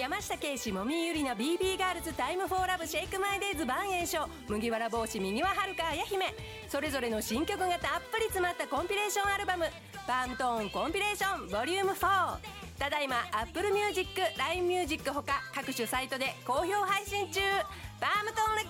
山下圭史、もみゆりの BB ガールズタイムフォーラブシェイクマイデイズ万栄翔、麦わら帽子右ははるかあや姫、それぞれの新曲がたっぷり詰まったコンピレーションアルバムパームトーンコンピレーションボリューム4、ただいま Apple Music、LINE Music ほか各種サイトで好評配信中。パームトーンレコ